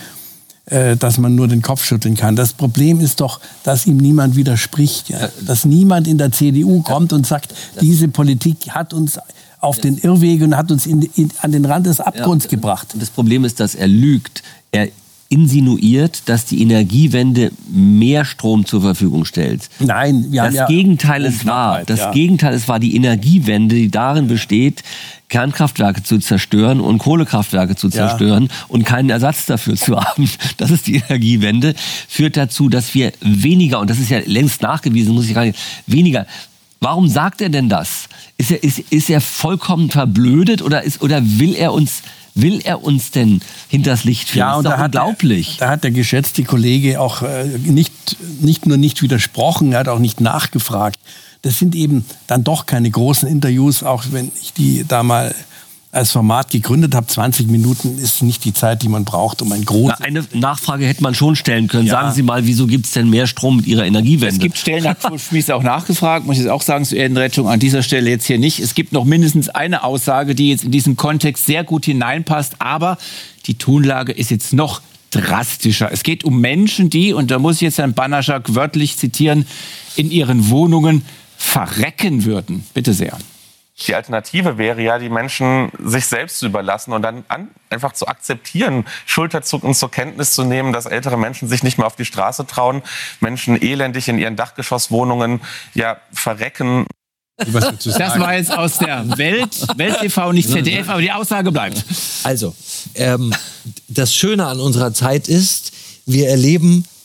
dass man nur den Kopf schütteln kann. Das Problem ist doch, dass ihm niemand widerspricht. Ja? Dass niemand in der C D U kommt und sagt, diese Politik hat uns auf den Irrweg und hat uns in, in, an den Rand des Abgrunds ja, gebracht. Das Problem ist, dass er lügt. Er insinuiert, dass die Energiewende mehr Strom zur Verfügung stellt. Nein, wir haben das ja Gegenteil ist wahr. Das ja. Gegenteil ist wahr. Die Energiewende, die darin besteht, Kernkraftwerke zu zerstören und Kohlekraftwerke zu zerstören ja. und keinen Ersatz dafür zu haben. Das ist die Energiewende. Führt dazu, dass wir weniger, und das ist ja längst nachgewiesen, muss ich gar nicht, weniger. Warum sagt er denn das? Ist er, ist, ist er vollkommen verblödet oder, ist, oder will er uns Will er uns denn hinters Licht führen? Ja, und das ist da unglaublich. Hat, da hat der geschätzte Kollege auch äh, nicht, nicht nur nicht widersprochen, er hat auch nicht nachgefragt. Das sind eben dann doch keine großen Interviews, auch wenn ich die da mal als Format gegründet habe. zwanzig Minuten ist nicht die Zeit, die man braucht, um ein großes... Na, eine Nachfrage hätte man schon stellen können. Ja. Sagen Sie mal, wieso gibt es denn mehr Strom mit Ihrer Energiewende? Es gibt Stellen, hat Wolf Schmiese auch nachgefragt, muss ich jetzt auch sagen, zur Erdenrettung an dieser Stelle jetzt hier nicht. Es gibt noch mindestens eine Aussage, die jetzt in diesen Kontext sehr gut hineinpasst, aber die Tonlage ist jetzt noch drastischer. Es geht um Menschen, die, und da muss ich jetzt Herrn Banaschak wörtlich zitieren, in ihren Wohnungen verrecken würden. Bitte sehr. Die Alternative wäre ja, die Menschen sich selbst zu überlassen und dann an, einfach zu akzeptieren, Schulterzucken zur Kenntnis zu nehmen, dass ältere Menschen sich nicht mehr auf die Straße trauen, Menschen elendig in ihren Dachgeschosswohnungen ja verrecken. Das war jetzt aus der Welt, Welt T V, nicht Z D F, aber die Aussage bleibt. Also, ähm, das Schöne an unserer Zeit ist, wir erleben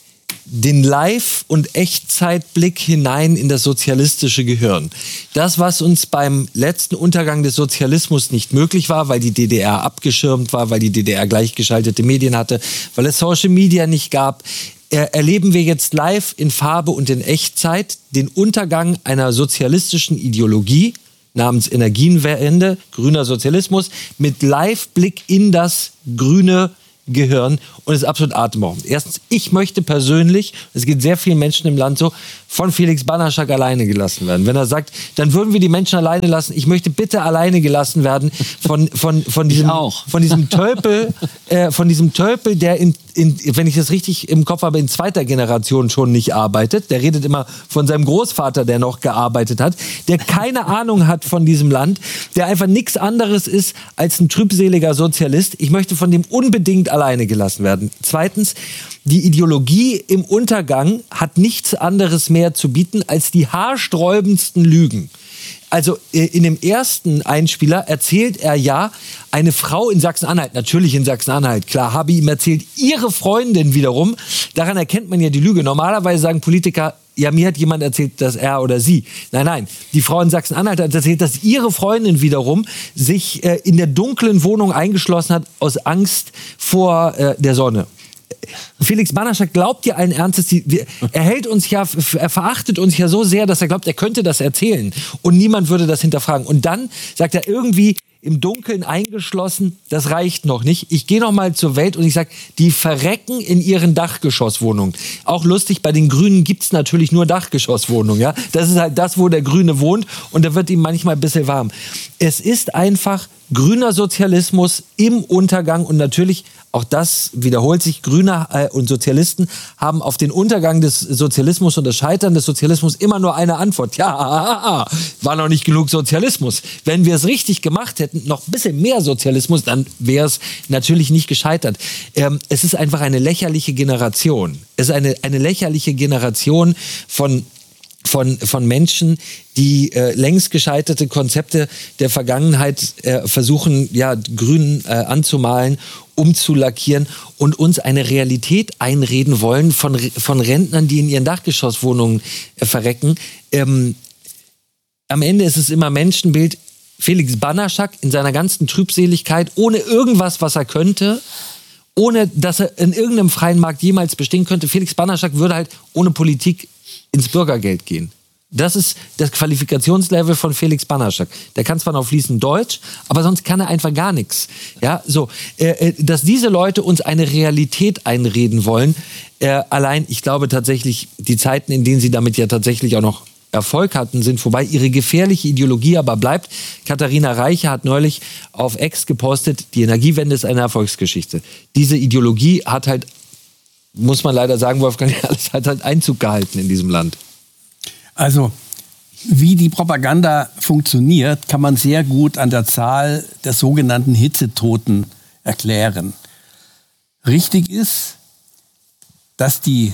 den Live- und Echtzeitblick hinein in das sozialistische Gehirn. Das, was uns beim letzten Untergang des Sozialismus nicht möglich war, weil die D D R abgeschirmt war, weil die D D R gleichgeschaltete Medien hatte, weil es Social Media nicht gab, erleben wir jetzt live in Farbe und in Echtzeit den Untergang einer sozialistischen Ideologie namens Energiewende, grüner Sozialismus, mit Live-Blick in das grüne Gehirn, und es ist absolut atemberaubend. Erstens, ich möchte persönlich, es geht sehr vielen Menschen im Land so, von Felix Banaschak alleine gelassen werden. Wenn er sagt, dann würden wir die Menschen alleine lassen. Ich möchte bitte alleine gelassen werden von, von, von, diesem, von diesem Tölpel, äh, von diesem Tölpel, der in, in, wenn ich das richtig im Kopf habe, in zweiter Generation schon nicht arbeitet. Der redet immer von seinem Großvater, der noch gearbeitet hat, der keine Ahnung hat von diesem Land, der einfach nichts anderes ist als ein trübseliger Sozialist. Ich möchte von dem unbedingt alleine gelassen werden. Zweitens, die Ideologie im Untergang hat nichts anderes mehr zu bieten als die haarsträubendsten Lügen. Also in dem ersten Einspieler erzählt er ja, eine Frau in Sachsen-Anhalt, natürlich in Sachsen-Anhalt, klar, habe ihm erzählt, ihre Freundin wiederum, daran erkennt man ja die Lüge. Normalerweise sagen Politiker, ja, mir hat jemand erzählt, dass er oder sie. Nein, nein, die Frau in Sachsen-Anhalt hat erzählt, dass ihre Freundin wiederum sich äh, in der dunklen Wohnung eingeschlossen hat aus Angst vor äh, der Sonne. Felix Banaschak glaubt ja allen Ernstes, die, wir, er hält uns ja, er verachtet uns ja so sehr, dass er glaubt, er könnte das erzählen und niemand würde das hinterfragen. Und dann sagt er irgendwie im Dunkeln eingeschlossen, das reicht noch nicht. Ich gehe noch mal zur Welt und ich sage, die verrecken in ihren Dachgeschosswohnungen. Auch lustig, bei den Grünen gibt's natürlich nur Dachgeschosswohnungen. Ja? Das ist halt das, wo der Grüne wohnt, und da wird ihm manchmal ein bisschen warm. Es ist einfach grüner Sozialismus im Untergang, und natürlich, auch das wiederholt sich, Grüne äh, und Sozialisten haben auf den Untergang des Sozialismus und das Scheitern des Sozialismus immer nur eine Antwort. Ja, ah, ah, war noch nicht genug Sozialismus. Wenn wir es richtig gemacht hätten, noch ein bisschen mehr Sozialismus, dann wäre es natürlich nicht gescheitert. Ähm, es ist einfach eine lächerliche Generation. Es ist eine, eine lächerliche Generation von Von, von Menschen, die äh, längst gescheiterte Konzepte der Vergangenheit äh, versuchen, ja, grün äh, anzumalen, umzulackieren und uns eine Realität einreden wollen von, von Rentnern, die in ihren Dachgeschosswohnungen äh, verrecken. Ähm, am Ende ist es immer Menschenbild. Felix Banaschak in seiner ganzen Trübseligkeit, ohne irgendwas, was er könnte, ohne dass er in irgendeinem freien Markt jemals bestehen könnte. Felix Banaschak würde halt ohne Politik ins Bürgergeld gehen. Das ist das Qualifikationslevel von Felix Banaschak. Der kann zwar noch fließend Deutsch, aber sonst kann er einfach gar nichts. Ja, so, äh, dass diese Leute uns eine Realität einreden wollen, äh, allein, ich glaube tatsächlich, die Zeiten, in denen sie damit ja tatsächlich auch noch Erfolg hatten, sind vorbei. Ihre gefährliche Ideologie aber bleibt. Katharina Reiche hat neulich auf X gepostet, die Energiewende ist eine Erfolgsgeschichte. Diese Ideologie hat halt, muss man leider sagen, Wolfgang, alles hat halt Einzug gehalten in diesem Land. Also, wie die Propaganda funktioniert, kann man sehr gut an der Zahl der sogenannten Hitzetoten erklären. Richtig ist, dass die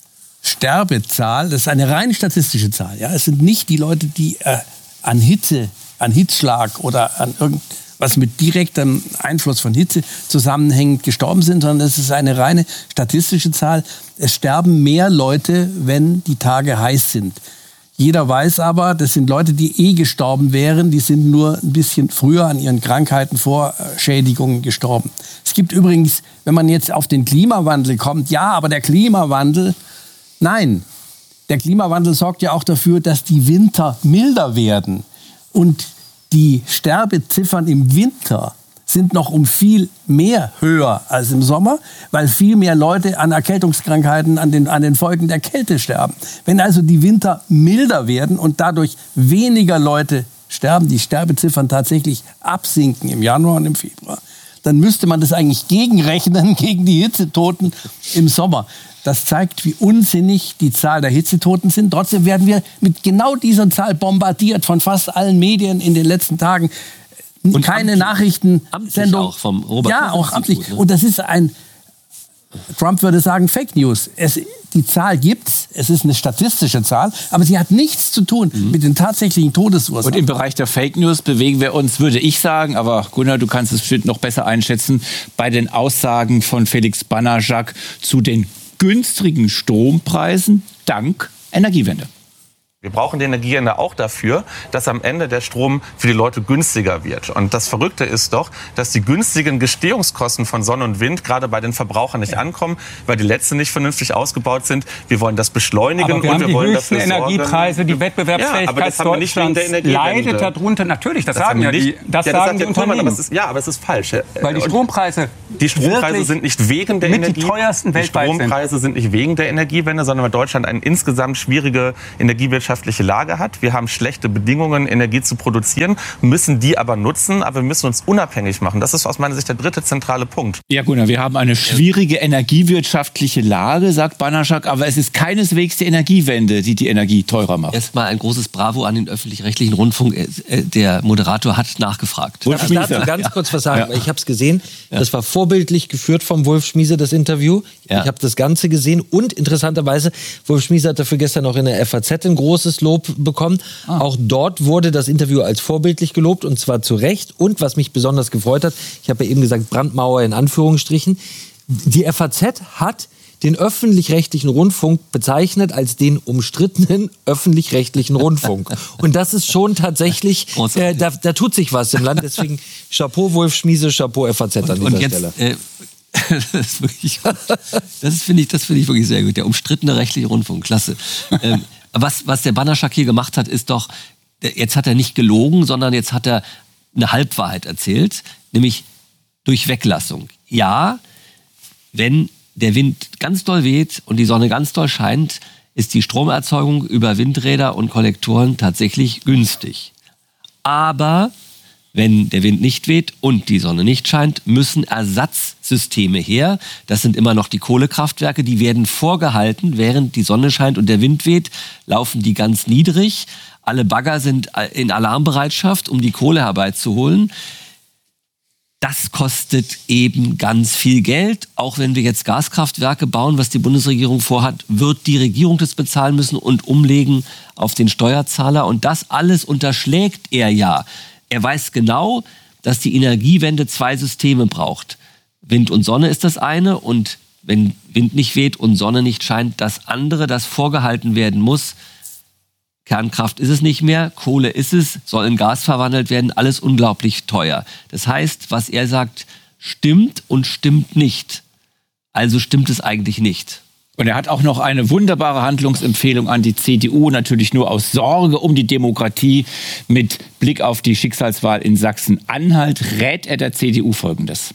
Sterbezahl, das ist eine rein statistische Zahl, ja, es sind nicht die Leute, die äh, an Hitze, an Hitzschlag oder an irgendwas mit direktem Einfluss von Hitze zusammenhängend gestorben sind, sondern es ist eine reine statistische Zahl. Es sterben mehr Leute, wenn die Tage heiß sind. Jeder weiß aber, das sind Leute, die eh gestorben wären, die sind nur ein bisschen früher an ihren Krankheiten, Vorschädigungen gestorben. Es gibt übrigens, wenn man jetzt auf den Klimawandel kommt, ja, aber der Klimawandel, nein, der Klimawandel sorgt ja auch dafür, dass die Winter milder werden. Und die Sterbeziffern im Winter sind noch um viel mehr höher als im Sommer, weil viel mehr Leute an Erkältungskrankheiten, an den, an den Folgen der Kälte sterben. Wenn also die Winter milder werden und dadurch weniger Leute sterben, die Sterbeziffern tatsächlich absinken im Januar und im Februar, dann müsste man das eigentlich gegenrechnen gegen die Hitzetoten im Sommer. Das zeigt, wie unsinnig die Zahl der Hitzetoten sind. Trotzdem werden wir mit genau dieser Zahl bombardiert von fast allen Medien in den letzten Tagen. Und keine Nachrichtensendung. Auch vom Robert ja, auch amtlich. Gut, ne? Und das ist ein, Trump würde sagen, Fake News. Es, die Zahl gibt's, es ist eine statistische Zahl, aber sie hat nichts zu tun mhm. mit den tatsächlichen Todesursachen. Und im Bereich der Fake News bewegen wir uns, würde ich sagen, aber Gunnar, du kannst es bestimmt noch besser einschätzen, bei den Aussagen von Felix Banaschak zu den günstigen Strompreisen dank Energiewende. Wir brauchen die Energiewende auch dafür, dass am Ende der Strom für die Leute günstiger wird. Und das Verrückte ist doch, dass die günstigen Gestehungskosten von Sonne und Wind gerade bei den Verbrauchern nicht ankommen, weil die Netze nicht vernünftig ausgebaut sind. Wir wollen das beschleunigen aber wir und haben wir die wollen höchsten dafür sorgen. Energiepreise, die Wettbewerbsfähigkeit ja, aber das haben wir nicht wegen der Energiewende. leidet darunter. Natürlich, das, das sagen ja nicht, die, das ja, das sagen die ja Unternehmen. Kohlmann, aber es ist, ja, aber es ist falsch. Weil die Strompreise Die Strompreise sind nicht wegen der mit Energie. die teuersten weltweit Die Strompreise sind. sind nicht wegen der Energiewende, sondern weil Deutschland eine insgesamt schwierige energiewirtschaftliche Lage hat. Wir haben schlechte Bedingungen, Energie zu produzieren, müssen die aber nutzen, aber wir müssen uns unabhängig machen. Das ist aus meiner Sicht der dritte zentrale Punkt. Ja Gunnar, wir haben eine schwierige energiewirtschaftliche Lage, sagt Banaschak, aber es ist keineswegs die Energiewende, die die Energie teurer macht. Erstmal ein großes Bravo an den öffentlich-rechtlichen Rundfunk. Der Moderator hat nachgefragt. Wolf Schmiese. Dazu ganz ja. kurz was sagen, ja. weil ich habe es gesehen. Ja. Das war vorbildlich geführt vom Wolf Schmiese, das Interview. Ja. Ich habe das Ganze gesehen und interessanterweise, Wolf Schmiese hat dafür gestern auch in der F A Z ein großes Lob bekommen. Ah. Auch dort wurde das Interview als vorbildlich gelobt und zwar zu Recht. Und was mich besonders gefreut hat, ich habe ja eben gesagt, Brandmauer in Anführungsstrichen, die F A Z hat den öffentlich-rechtlichen Rundfunk bezeichnet als den umstrittenen öffentlich-rechtlichen Rundfunk. Und das ist schon tatsächlich, äh, da, da tut sich was im Land. Deswegen Chapeau Wolf Schmiese, Chapeau F A Z an dieser und jetzt, Stelle. Äh, das ist wirklich, das finde ich, das finde ich wirklich sehr gut. Der umstrittene rechtliche Rundfunk, klasse. Ähm, was, was der Banaschak hier gemacht hat, ist doch, jetzt hat er nicht gelogen, sondern jetzt hat er eine Halbwahrheit erzählt, nämlich durch Weglassung. Ja, wenn der Wind ganz doll weht und die Sonne ganz doll scheint, ist die Stromerzeugung über Windräder und Kollektoren tatsächlich günstig. Aber wenn der Wind nicht weht und die Sonne nicht scheint, müssen Ersatzsysteme her. Das sind immer noch die Kohlekraftwerke, die werden vorgehalten, während die Sonne scheint und der Wind weht, laufen die ganz niedrig. Alle Bagger sind in Alarmbereitschaft, um die Kohle herbeizuholen. Das kostet eben ganz viel Geld. Auch wenn wir jetzt Gaskraftwerke bauen, was die Bundesregierung vorhat, wird die Regierung das bezahlen müssen und umlegen auf den Steuerzahler. Und das alles unterschlägt er ja. Er weiß genau, dass die Energiewende zwei Systeme braucht. Wind und Sonne ist das eine und wenn Wind nicht weht und Sonne nicht scheint, das andere, das vorgehalten werden muss. Kernkraft ist es nicht mehr, Kohle ist es, soll in Gas verwandelt werden, alles unglaublich teuer. Das heißt, was er sagt, stimmt und stimmt nicht. Also stimmt es eigentlich nicht. Und er hat auch noch eine wunderbare Handlungsempfehlung an die C D U, natürlich nur aus Sorge um die Demokratie. Mit Blick auf die Schicksalswahl in Sachsen-Anhalt rät er der C D U Folgendes.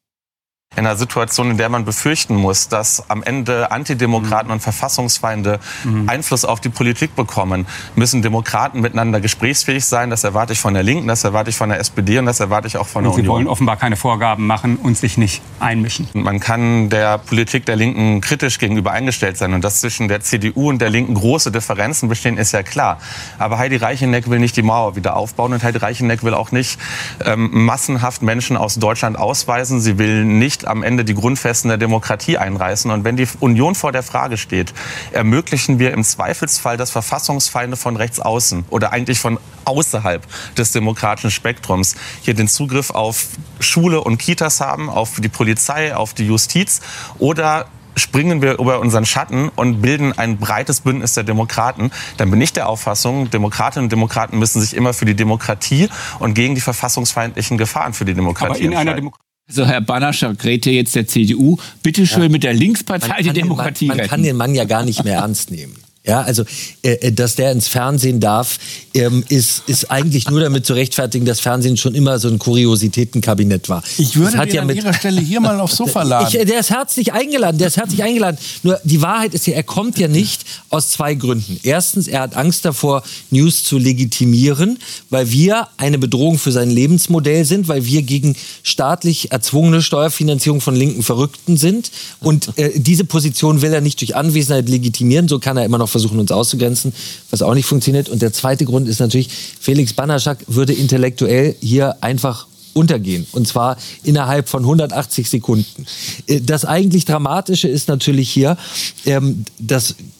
In einer Situation, in der man befürchten muss, dass am Ende Antidemokraten und Verfassungsfeinde mhm. Einfluss auf die Politik bekommen, müssen Demokraten miteinander gesprächsfähig sein. Das erwarte ich von der Linken, das erwarte ich von der S P D und das erwarte ich auch von der und Union. Sie wollen offenbar keine Vorgaben machen und sich nicht einmischen. Man kann der Politik der Linken kritisch gegenüber eingestellt sein. Und dass zwischen der C D U und der Linken große Differenzen bestehen, ist ja klar. Aber Heidi Reicheneck will nicht die Mauer wieder aufbauen und Heidi Reicheneck will auch nicht ähm, massenhaft Menschen aus Deutschland ausweisen. Sie will nicht am Ende die Grundfesten der Demokratie einreißen. Und wenn die Union vor der Frage steht, ermöglichen wir im Zweifelsfall, dass Verfassungsfeinde von rechts außen oder eigentlich von außerhalb des demokratischen Spektrums hier den Zugriff auf Schule und Kitas haben, auf die Polizei, auf die Justiz, oder springen wir über unseren Schatten und bilden ein breites Bündnis der Demokraten, dann bin ich der Auffassung, Demokratinnen und Demokraten müssen sich immer für die Demokratie und gegen die verfassungsfeindlichen Gefahren für die Demokratie Aber in einer entscheiden. Demo- So, Herr Banaschak rät hier jetzt der C D U, bitte schön ja. mit der Linkspartei die Demokratie Man, man retten. kann den Mann ja gar nicht mehr ernst nehmen. Ja, also, äh, dass der ins Fernsehen darf, ähm, ist, ist eigentlich nur damit zu rechtfertigen, dass Fernsehen schon immer so ein Kuriositätenkabinett war. Ich würde das hat den ja an mit, Ihrer Stelle hier mal aufs Sofa laden. Ich, der ist herzlich eingeladen, der ist herzlich eingeladen. Nur die Wahrheit ist ja, er kommt ja nicht aus zwei Gründen. Erstens, er hat Angst davor, News zu legitimieren, weil wir eine Bedrohung für sein Lebensmodell sind, weil wir gegen staatlich erzwungene Steuerfinanzierung von linken Verrückten sind. Und äh, diese Position will er nicht durch Anwesenheit legitimieren, so kann er immer noch versuchen, uns auszugrenzen, was auch nicht funktioniert. Und der zweite Grund ist natürlich, Felix Banaschak würde intellektuell hier einfach untergehen. Und zwar innerhalb von hundertachtzig Sekunden. Das eigentlich Dramatische ist natürlich hier, dass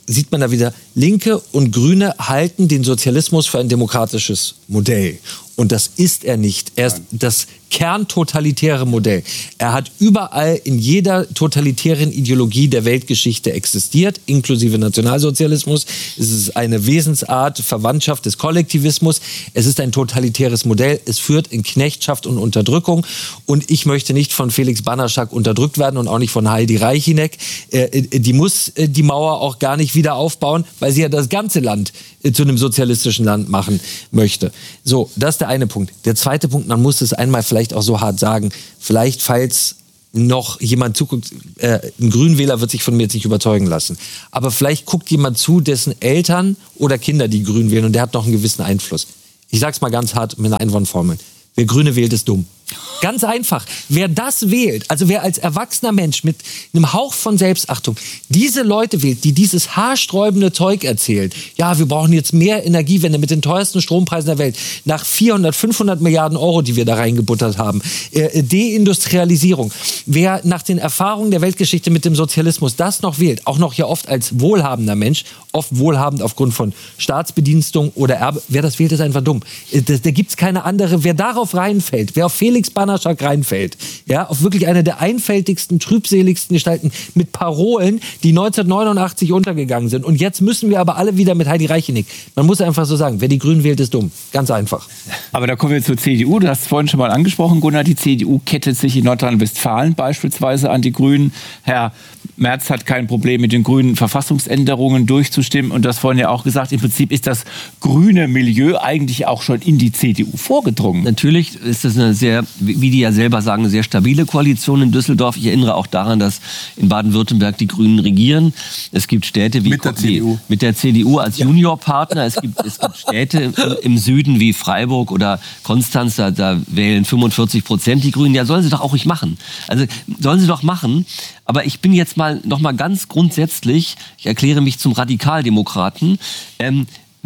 sieht man da wieder, Linke und Grüne halten den Sozialismus für ein demokratisches Modell. Und das ist er nicht. Er ist das kerntotalitäre Modell. Er hat überall in jeder totalitären Ideologie der Weltgeschichte existiert, inklusive Nationalsozialismus. Es ist eine Wesensart, Verwandtschaft des Kollektivismus. Es ist ein totalitäres Modell. Es führt in Knechtschaft und Unterdrückung. Und ich möchte nicht von Felix Banaschak unterdrückt werden und auch nicht von Heidi Reichinek. Die muss die Mauer auch gar nicht wieder aufbauen, weil sie ja das ganze Land zu einem sozialistischen Land machen möchte. So, das ist der eine Punkt. Der zweite Punkt, man muss es einmal vielleicht auch so hart sagen, vielleicht, falls noch jemand zuguckt, äh, ein Grünwähler wird sich von mir jetzt nicht überzeugen lassen, aber vielleicht guckt jemand zu, dessen Eltern oder Kinder die Grün wählen und der hat noch einen gewissen Einfluss. Ich sag's mal ganz hart mit einer Einwandformel. Wer Grüne wählt, ist dumm. Ganz einfach. Wer das wählt, also wer als erwachsener Mensch mit einem Hauch von Selbstachtung diese Leute wählt, die dieses haarsträubende Zeug erzählen, ja, wir brauchen jetzt mehr Energiewende mit den teuersten Strompreisen der Welt, nach vierhundert, fünfhundert Milliarden Euro, die wir da reingebuttert haben, äh, Deindustrialisierung, wer nach den Erfahrungen der Weltgeschichte mit dem Sozialismus das noch wählt, auch noch ja oft als wohlhabender Mensch, oft wohlhabend aufgrund von Staatsbedienstung oder Erbe, wer das wählt, ist einfach dumm. Äh, da da gibt es keine andere, wer darauf reinfällt, wer auf Felix Banaschak reinfällt, ja, auf wirklich eine der einfältigsten, trübseligsten Gestalten mit Parolen, die neunzehnhundertneunundachtzig untergegangen sind. Und jetzt müssen wir aber alle wieder mit Heidi Reichinek. Man muss einfach so sagen, wer die Grünen wählt, ist dumm. Ganz einfach. Aber da kommen wir zur C D U. Du hast es vorhin schon mal angesprochen, Gunnar. Die C D U kettet sich in Nordrhein-Westfalen beispielsweise an die Grünen. Herr Merz hat kein Problem, mit den Grünen Verfassungsänderungen durchzustimmen. Und das vorhin ja auch gesagt, im Prinzip ist das grüne Milieu eigentlich auch schon in die C D U vorgedrungen. Natürlich ist das eine sehr, wie die ja selber sagen, eine sehr stabile Koalition in Düsseldorf. Ich erinnere auch daran, dass in Baden-Württemberg die Grünen regieren. Es gibt Städte wie mit der C D U, mit der C D U als Juniorpartner. Es gibt, es gibt Städte im, im Süden wie Freiburg oder Konstanz, da, da wählen fünfundvierzig Prozent die Grünen. Ja, sollen sie doch auch ruhig machen. Also sollen sie doch machen. Aber ich bin jetzt mal noch mal ganz grundsätzlich, ich erkläre mich zum Radikaldemokraten, ähm,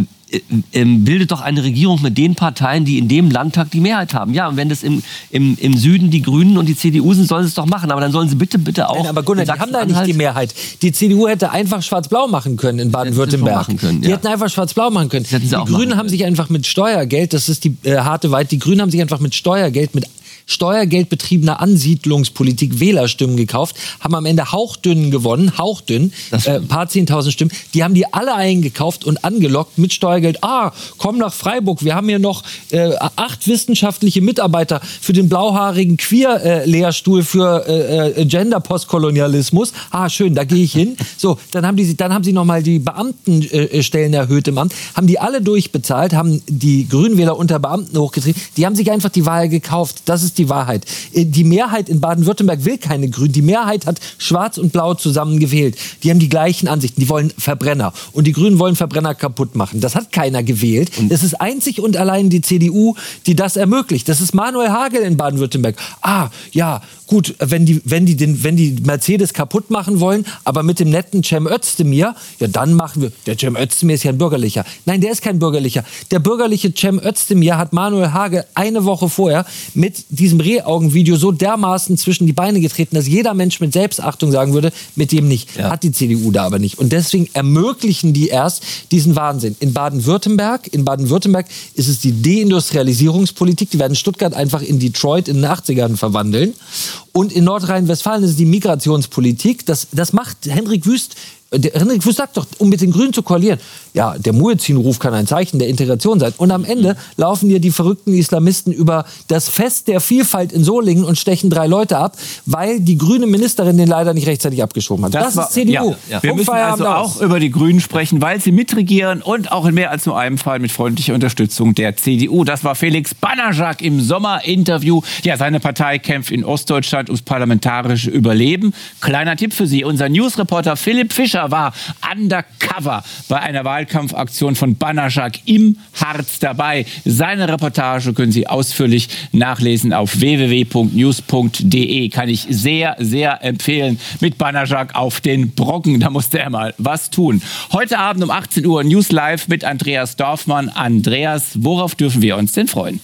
Ähm, bildet doch eine Regierung mit den Parteien, die in dem Landtag die Mehrheit haben. Ja, und wenn das im, im, im Süden die Grünen und die C D U sind, sollen sie es doch machen. Aber dann sollen sie bitte, bitte auch... Nein, aber Gunnar, die haben da nicht die Mehrheit. Die C D U hätte einfach schwarz-blau machen können in Baden-Württemberg. Ja. Die hätten einfach schwarz-blau machen können. Die Grünen haben sich einfach mit Steuergeld, das ist die äh, harte Wahrheit, die Grünen haben sich einfach mit Steuergeld, mit steuergeldbetriebener Ansiedlungspolitik Wählerstimmen gekauft, haben am Ende hauchdünn gewonnen, hauchdünn, äh, ein paar zehntausend Stimmen. Die haben die alle eingekauft und angelockt mit Steuergeld. Ah, komm nach Freiburg, wir haben hier noch äh, acht wissenschaftliche Mitarbeiter für den blauhaarigen Queer-Lehrstuhl äh, für äh, Gender-Postkolonialismus. Ah, schön, da gehe ich hin. So, dann haben, die, dann haben sie nochmal die Beamtenstellen erhöht im Amt, haben die alle durchbezahlt, haben die Grünwähler unter Beamten hochgetrieben. Die haben sich einfach die Wahl gekauft. Das ist die Wahrheit. Die Mehrheit in Baden-Württemberg will keine Grünen. Die Mehrheit hat Schwarz und Blau zusammen gewählt. Die haben die gleichen Ansichten. Die wollen Verbrenner. Und die Grünen wollen Verbrenner kaputt machen. Das hat keiner gewählt. Das ist einzig und allein die C D U, die das ermöglicht. Das ist Manuel Hagel in Baden-Württemberg. Ah, ja, gut, wenn die, wenn die, den, wenn die Mercedes kaputt machen wollen, aber mit dem netten Cem Özdemir, ja, dann machen wir. Der Cem Özdemir ist ja ein Bürgerlicher. Nein, der ist kein Bürgerlicher. Der bürgerliche Cem Özdemir hat Manuel Hagel eine Woche vorher mit diesem Rehaugenvideo so dermaßen zwischen die Beine getreten, dass jeder Mensch mit Selbstachtung sagen würde, mit dem nicht. Ja. Hat die C D U da aber nicht. Und deswegen ermöglichen die erst diesen Wahnsinn. In Baden-Württemberg, in Baden-Württemberg ist es die Deindustrialisierungspolitik. Die werden Stuttgart einfach in Detroit in den achtzigern verwandeln. Und in Nordrhein-Westfalen ist es die Migrationspolitik. Das, das macht Hendrik Wüst. Der Hendrik Wüst sagt doch, um mit den Grünen zu koalieren, ja, der Muezzin-Ruf kann ein Zeichen der Integration sein. Und am Ende laufen hier die verrückten Islamisten über das Fest der Vielfalt in Solingen und stechen drei Leute ab, weil die grüne Ministerin den leider nicht rechtzeitig abgeschoben hat. Das, das war, ist C D U. Ja, ja. Wir müssen also auch über die Grünen sprechen, weil sie mitregieren und auch in mehr als nur einem Fall mit freundlicher Unterstützung der C D U. Das war Felix Banaschak im Sommerinterview. Ja, seine Partei kämpft in Ostdeutschland ums parlamentarische Überleben. Kleiner Tipp für Sie, unser Newsreporter Philipp Fischer war undercover bei einer Wahlkampfaktion von Banaschak im Harz dabei. Seine Reportage können Sie ausführlich nachlesen auf w w w punkt news punkt d e. Kann ich sehr, sehr empfehlen. Mit Banaschak auf den Brocken. Da musste er mal was tun. Heute Abend um achtzehn Uhr News Live mit Andreas Dorfmann. Andreas, worauf dürfen wir uns denn freuen?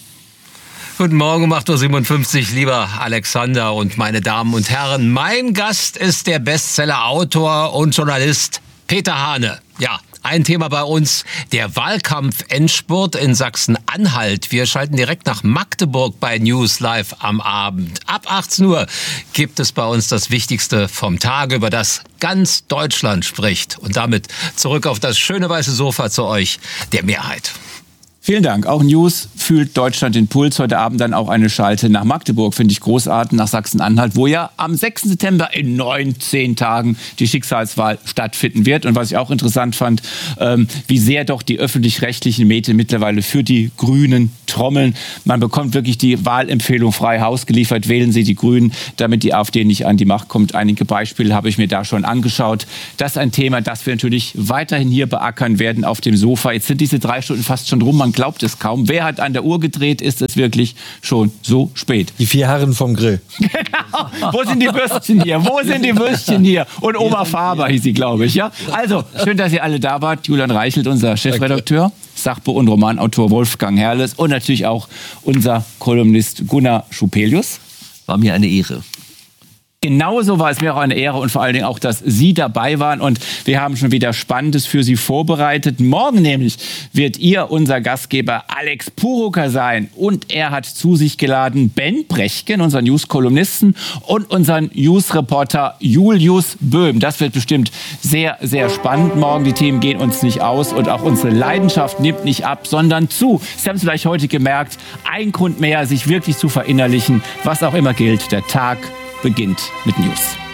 Guten Morgen um acht Uhr siebenundfünfzig, lieber Alexander und meine Damen und Herren. Mein Gast ist der Bestseller-Autor und Journalist Peter Hane. Ja, ein Thema bei uns, der Wahlkampf-Endspurt in Sachsen-Anhalt. Wir schalten direkt nach Magdeburg bei News Live am Abend. Ab achtzehn Uhr gibt es bei uns das Wichtigste vom Tage, über das ganz Deutschland spricht. Und damit zurück auf das schöne weiße Sofa zu euch, der Mehrheit. Vielen Dank. Auch News fühlt Deutschland den Puls. Heute Abend dann auch eine Schalte nach Magdeburg, finde ich großartig, nach Sachsen-Anhalt, wo ja am sechsten September in neunzehn Tagen die Schicksalswahl stattfinden wird. Und was ich auch interessant fand, ähm, wie sehr doch die öffentlich-rechtlichen Medien mittlerweile für die Grünen trommeln. Man bekommt wirklich die Wahlempfehlung frei Haus geliefert. Wählen Sie die Grünen, damit die AfD nicht an die Macht kommt. Einige Beispiele habe ich mir da schon angeschaut. Das ist ein Thema, das wir natürlich weiterhin hier beackern werden auf dem Sofa. Jetzt sind diese drei Stunden fast schon rum. Man glaubt es kaum. Wer hat an der Uhr gedreht? Ist es wirklich schon so spät? Die vier Herren vom Grill. Genau. Wo sind die Würstchen hier? Wo sind die Würstchen hier? Und Oma Faber hieß sie, glaube ich. Ja? Also, schön, dass ihr alle da wart. Julian Reichelt, unser Chefredakteur. Sachbuch- und Romanautor Wolfgang Herrles. Und natürlich auch unser Kolumnist Gunnar Schupelius. War mir eine Ehre. Genauso war es mir auch eine Ehre und vor allen Dingen auch, dass Sie dabei waren. Und wir haben schon wieder Spannendes für Sie vorbereitet. Morgen nämlich wird ihr unser Gastgeber Alex Purucker sein. Und er hat zu sich geladen Ben Brechken, unseren News-Kolumnisten, und unseren News-Reporter Julius Böhm. Das wird bestimmt sehr, sehr spannend morgen. Die Themen gehen uns nicht aus und auch unsere Leidenschaft nimmt nicht ab, sondern zu. Sie haben es vielleicht heute gemerkt, ein Grund mehr, sich wirklich zu verinnerlichen, was auch immer gilt. Der Tag beginnt mit News.